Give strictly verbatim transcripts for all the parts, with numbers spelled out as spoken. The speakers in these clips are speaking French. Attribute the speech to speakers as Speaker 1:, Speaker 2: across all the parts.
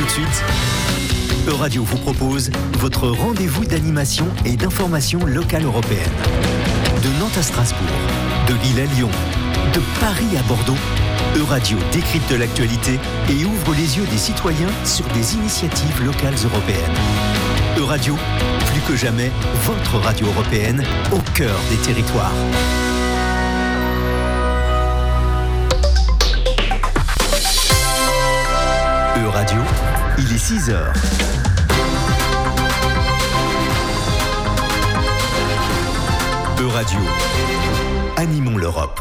Speaker 1: tout de suite, Euradio vous propose votre rendez-vous d'animation et d'information locale européenne. De Nantes à Strasbourg, de Lille à Lyon, de Paris à Bordeaux, Euradio décrypte l'actualité et ouvre les yeux des citoyens sur des initiatives locales européennes. Euradio, plus que jamais, votre radio européenne au cœur des territoires. Euradio, il est six heures. Euradio, animons l'Europe.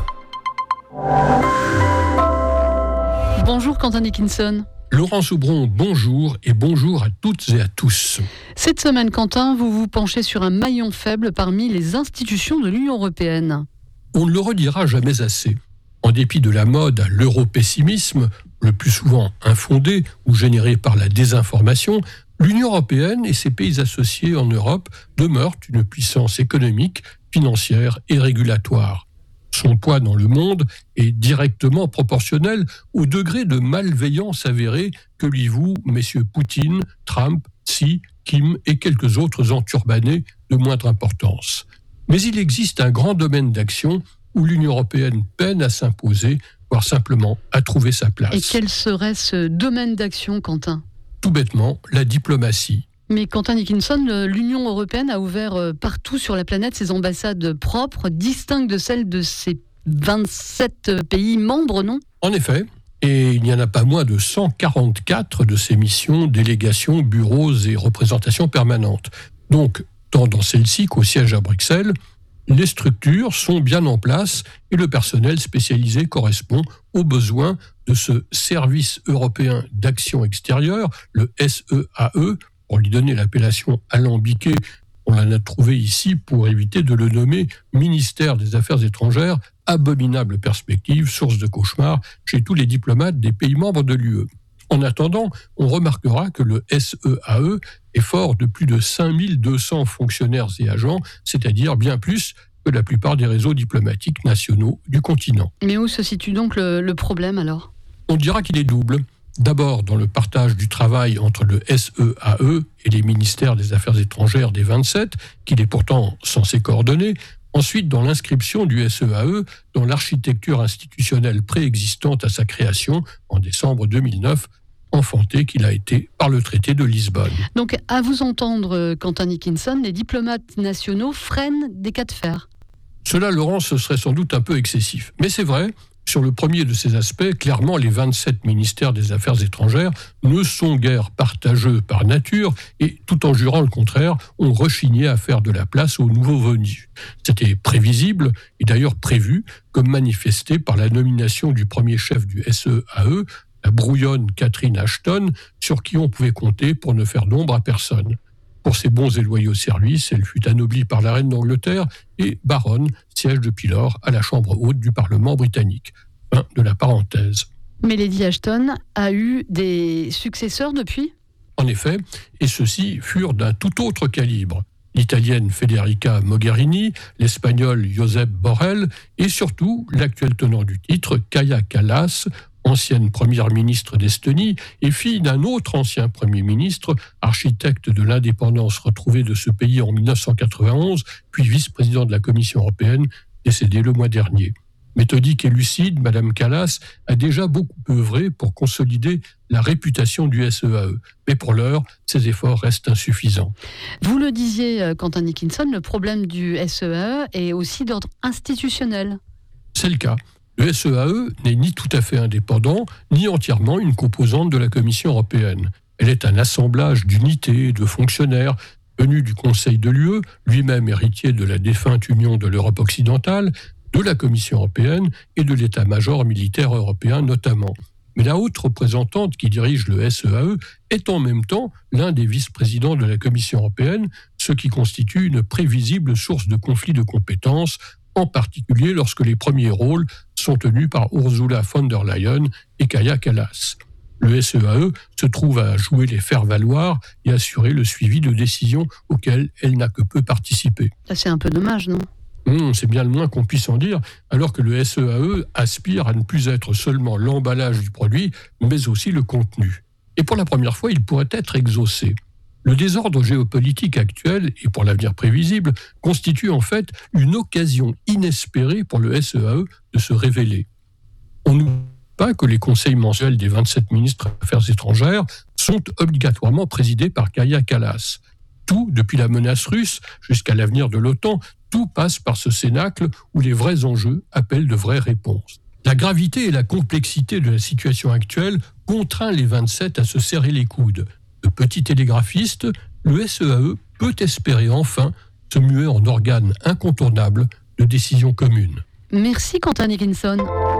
Speaker 2: Bonjour Quentin Dickinson.
Speaker 3: Laurent Soubron, bonjour et bonjour à toutes et à tous.
Speaker 2: Cette semaine, Quentin, vous vous penchez sur un maillon faible parmi les institutions de l'Union européenne.
Speaker 3: On ne le redira jamais assez. En dépit de la mode à l'europessimisme, le plus souvent infondé ou généré par la désinformation, l'Union européenne et ses pays associés en Europe demeurent une puissance économique, financière et régulatoire. Son poids dans le monde est directement proportionnel au degré de malveillance avérée que lui vouent messieurs Poutine, Trump, Xi, Kim et quelques autres enturbanés de moindre importance. Mais il existe un grand domaine d'action où l'Union européenne peine à s'imposer, voire simplement à trouver sa place.
Speaker 2: Et quel serait ce domaine d'action, Quentin ?
Speaker 3: Tout bêtement, la diplomatie.
Speaker 2: Mais Quentin Dickinson, l'Union européenne a ouvert partout sur la planète ses ambassades propres, distinctes de celles de ses vingt-sept pays membres, non ?
Speaker 3: En effet, et il n'y en a pas moins de cent quarante-quatre de ces missions, délégations, bureaux et représentations permanentes. Donc, tant dans celle-ci qu'au siège à Bruxelles, les structures sont bien en place et le personnel spécialisé correspond aux besoins de ce service européen d'action extérieure, le S E A E, pour lui donner l'appellation alambiquée. On en a trouvé ici pour éviter de le nommer ministère des Affaires étrangères, abominable perspective, source de cauchemar chez tous les diplomates des pays membres de l'U E. En attendant, on remarquera que le S E A E est fort de plus de cinq mille deux cents fonctionnaires et agents, c'est-à-dire bien plus que la plupart des réseaux diplomatiques nationaux du continent.
Speaker 2: Mais où se situe donc le, le problème alors ?
Speaker 3: On dira qu'il est double. D'abord dans le partage du travail entre le S E A E et les ministères des Affaires étrangères des vingt-sept, qu'il est pourtant censé coordonner. Ensuite, dans l'inscription du S E A E dans l'architecture institutionnelle préexistante à sa création en décembre deux mille neuf, enfanté qu'il a été par le traité de Lisbonne.
Speaker 2: Donc, à vous entendre, Quentin Dickinson, les diplomates nationaux freinent des cas de fer.
Speaker 3: Cela, Laurent, ce serait sans doute un peu excessif. Mais c'est vrai, sur le premier de ces aspects, clairement, les vingt-sept ministères des Affaires étrangères ne sont guère partageux par nature et, tout en jurant le contraire, ont rechigné à faire de la place aux nouveaux venus. C'était prévisible et d'ailleurs prévu, comme manifesté par la nomination du premier chef du S E A E, la brouillonne Catherine Ashton, sur qui on pouvait compter pour ne faire d'ombre à personne. Pour ses bons et loyaux services, elle fut anoblie par la reine d'Angleterre et baronne, siège depuis lors à la Chambre haute du Parlement britannique. Fin de la parenthèse.
Speaker 2: Mais Lady Ashton a eu des successeurs depuis ?
Speaker 3: En effet, et ceux-ci furent d'un tout autre calibre. L'italienne Federica Mogherini, l'espagnol Josep Borrell et surtout l'actuel tenant du titre, Kaja Kallas, ancienne première ministre d'Estonie et fille d'un autre ancien premier ministre, architecte de l'indépendance retrouvée de ce pays en dix-neuf cent quatre-vingt-onze, puis vice-président de la Commission européenne, décédé le mois dernier. Méthodique et lucide, Madame Kallas a déjà beaucoup œuvré pour consolider la réputation du S E A E. Mais pour l'heure, ses efforts restent insuffisants.
Speaker 2: Vous le disiez, Quentin Dickinson, le problème du S E A E est aussi d'ordre institutionnel.
Speaker 3: C'est le cas. Le S E A E n'est ni tout à fait indépendant, ni entièrement une composante de la Commission européenne. Elle est un assemblage d'unités, de fonctionnaires, venus du Conseil de l'U E, lui-même héritier de la défunte Union de l'Europe occidentale, de la Commission européenne et de l'état-major militaire européen notamment. Mais la haute représentante qui dirige le S E A E est en même temps l'un des vice-présidents de la Commission européenne, ce qui constitue une prévisible source de conflit de compétences, en particulier lorsque les premiers rôles sont tenus par Ursula von der Leyen et Kaja Kallas. Le S E A E se trouve à jouer les faire-valoir et assurer le suivi de décisions auxquelles elle n'a que peu participé.
Speaker 2: Ça, c'est un peu dommage, non ?
Speaker 3: Mmh, c'est bien le moins qu'on puisse en dire, alors que le S E A E aspire à ne plus être seulement l'emballage du produit, mais aussi le contenu. Et pour la première fois, il pourrait être exaucé. Le désordre géopolitique actuel, et pour l'avenir prévisible, constitue en fait une occasion inespérée pour le S E A E de se révéler. On n'oublie pas que les conseils mensuels des vingt-sept ministres des Affaires étrangères sont obligatoirement présidés par Kaja Kallas. Tout, depuis la menace russe jusqu'à l'avenir de l'OTAN, tout passe par ce cénacle où les vrais enjeux appellent de vraies réponses. La gravité et la complexité de la situation actuelle contraint les vingt-sept à se serrer les coudes. De petit télégraphiste, le S E A E peut espérer enfin se muer en organe incontournable de décision commune.
Speaker 2: Merci Quentin Dickinson.